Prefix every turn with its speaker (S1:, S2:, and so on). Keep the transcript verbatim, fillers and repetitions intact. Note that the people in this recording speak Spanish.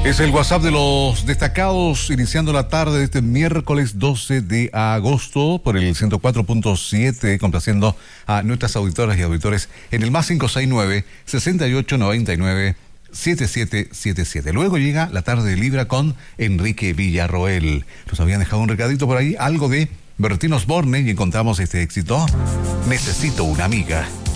S1: Es el WhatsApp de los destacados, iniciando la tarde de este miércoles doce de agosto por el ciento cuatro punto siete, complaciendo a nuestras auditoras y auditores en el más cinco seis nueve, sesenta y ocho noventa y nueve, setenta y siete setenta y siete. Luego llega la tarde de Libra con Enrique Villarroel. Nos habían dejado un recadito por ahí, algo de Bertín Osborne, y encontramos este éxito. Necesito una amiga.